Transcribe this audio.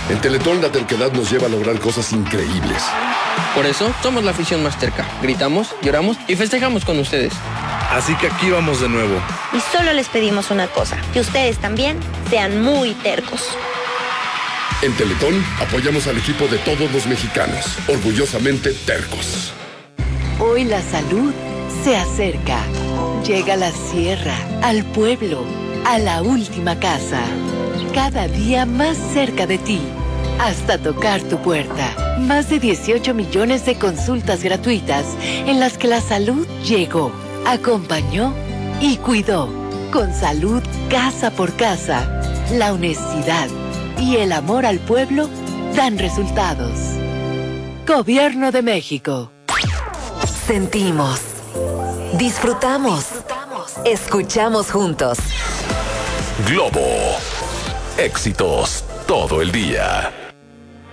En Teletón la terquedad nos lleva a lograr cosas increíbles. Por eso somos la afición más terca. Gritamos, lloramos y festejamos con ustedes. Así que aquí vamos de nuevo. Y solo les pedimos una cosa, que ustedes también sean muy tercos. En Teletón apoyamos al equipo de todos los mexicanos, orgullosamente tercos. Hoy la salud se acerca. Llega a la sierra, al pueblo, a la última casa. Cada día más cerca de ti, hasta tocar tu puerta. Más de 18 millones de consultas gratuitas en las que la salud llegó, acompañó y cuidó. Con salud casa por casa, la honestidad y el amor al pueblo dan resultados. Gobierno de México. Sentimos, disfrutamos, escuchamos juntos. Globo. Éxitos todo el día.